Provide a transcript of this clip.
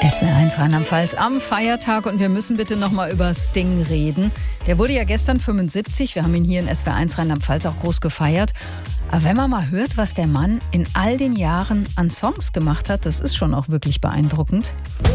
SWR1 Rheinland-Pfalz am Feiertag und wir müssen bitte nochmal über Sting reden. Der wurde ja gestern 75, wir haben ihn hier in SWR1 Rheinland-Pfalz auch groß gefeiert. Aber wenn man mal hört, was der Mann in all den Jahren an Songs gemacht hat, das ist schon auch wirklich beeindruckend.